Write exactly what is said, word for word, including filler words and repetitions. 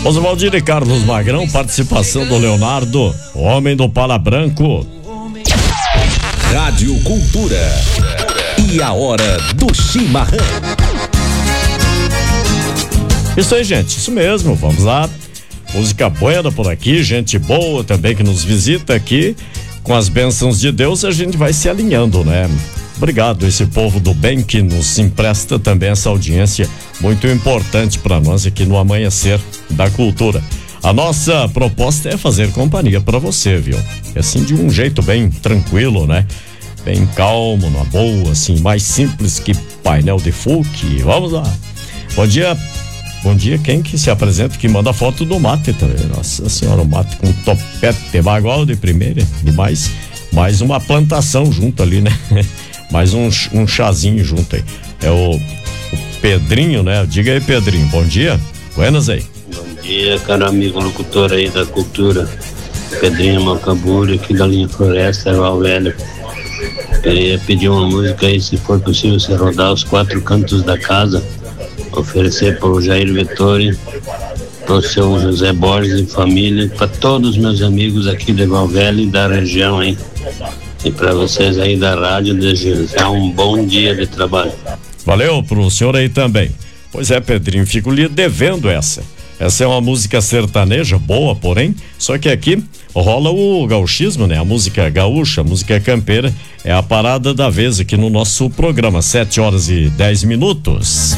Oswaldir e Carlos Magrão, participação do Leonardo, o homem do Pala Branco. Rádio Cultura e a hora do chimarrão. Isso aí, gente, isso mesmo, vamos lá. Música boa por aqui, gente boa também que nos visita aqui. Com as bênçãos de Deus a gente vai se alinhando, né? Obrigado esse povo do bem que nos empresta também essa audiência muito importante para nós aqui no Amanhecer da Cultura. A nossa proposta é fazer companhia para você, viu? É assim de um jeito bem tranquilo, né? Bem calmo, na boa, assim, mais simples que painel de F U C. Vamos lá. Bom dia. Bom dia, quem que se apresenta, que manda foto do mate também. Nossa senhora, o mate com topete bagual de primeira, demais. Mais uma plantação junto ali, né? Mais um, um chazinho junto aí. É o, o Pedrinho, né? Diga aí, Pedrinho, bom dia. Buenas aí. Bom dia, caro amigo locutor aí da Cultura. Pedrinho Macaburi, aqui da linha Floresta, Erval Velho. Queria pedir uma música aí, se for possível, você rodar os quatro cantos da casa. Oferecer para o Jair Vettori, para o seu José Borges e família, para todos os meus amigos aqui de Erval Velho e da região aí. E para vocês aí da rádio, desejar um bom dia de trabalho. Valeu pro senhor aí também. Pois é, Pedrinho, fico lhe devendo essa. Essa é uma música sertaneja, boa, porém, só que aqui rola o gauchismo, né? A música gaúcha, a música campeira, é a parada da vez aqui no nosso programa, sete horas e dez minutos.